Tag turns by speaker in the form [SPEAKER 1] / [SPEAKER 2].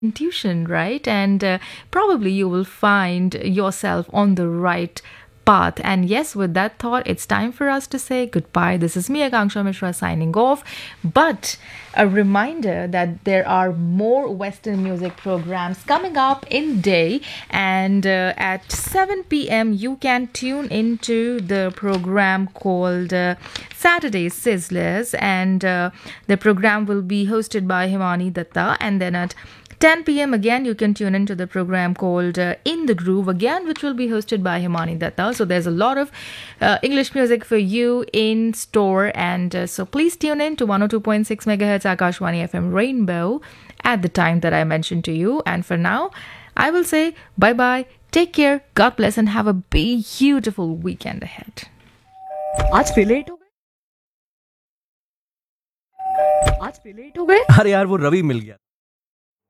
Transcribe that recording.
[SPEAKER 1] intuition, right? And probably you will find yourself on the right path. And yes, with that thought, it's time for us to say goodbye. This is me, Akanksha Mishra, signing off. But a reminder that there are more Western music programs coming up in day, and at 7 p.m. you can tune into the program called Saturday Sizzlers, and the program will be hosted by Himani Datta. And then at 10 p.m. again, you can tune into the program called In the Groove again, which will be hosted by Himani Datta. So there's a lot of English music for you in store. And so please tune in to 102.6 megahertz Akashwani FM Rainbow at the time that I mentioned to you. And for now, I will say bye-bye, take care, God bless, and have a beautiful weekend ahead.
[SPEAKER 2] आज फिर late हो गए
[SPEAKER 3] अरे यार वो रवि मिल गया।